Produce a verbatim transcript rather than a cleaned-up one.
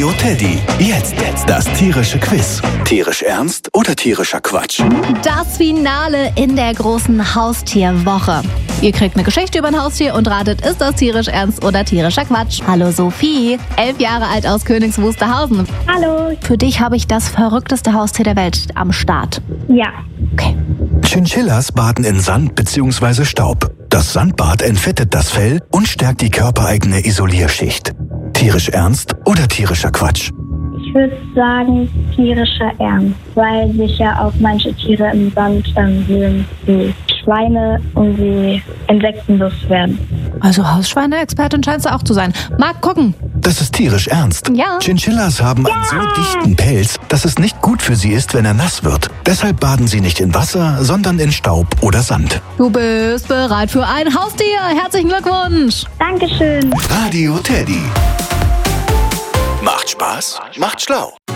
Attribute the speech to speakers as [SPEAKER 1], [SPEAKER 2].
[SPEAKER 1] Radio Teddy. Jetzt. Jetzt. Das tierische Quiz. Tierisch ernst oder tierischer Quatsch?
[SPEAKER 2] Das Finale in der großen Haustierwoche. Ihr kriegt eine Geschichte über ein Haustier und ratet, ist das tierisch ernst oder tierischer Quatsch? Hallo Sophie, elf Jahre alt aus Königs Wusterhausen.
[SPEAKER 3] Hallo.
[SPEAKER 2] Für dich habe ich das verrückteste Haustier der Welt am Start.
[SPEAKER 3] Ja.
[SPEAKER 2] Okay.
[SPEAKER 1] Chinchillas baden in Sand bzw. Staub. Das Sandbad entfettet das Fell und stärkt die körpereigene Isolierschicht. Tierisch ernst oder tierischer Quatsch?
[SPEAKER 3] Ich würde sagen tierischer Ernst, weil sich ja auch manche Tiere im Sand ähm, wühlen, wie Schweine und wie insektenlos werden.
[SPEAKER 2] Also Hausschweine-Expertin scheinst du auch zu sein. Marc, gucken.
[SPEAKER 1] Das ist tierisch ernst.
[SPEAKER 2] Ja.
[SPEAKER 1] Chinchillas haben einen so dichten Pelz, dass es nicht gut für sie ist, wenn er nass wird. Deshalb baden sie nicht in Wasser, sondern in Staub oder Sand.
[SPEAKER 2] Du bist bereit für ein Haustier. Herzlichen Glückwunsch.
[SPEAKER 3] Dankeschön.
[SPEAKER 1] Radio Teddy. Macht Spaß, macht schlau.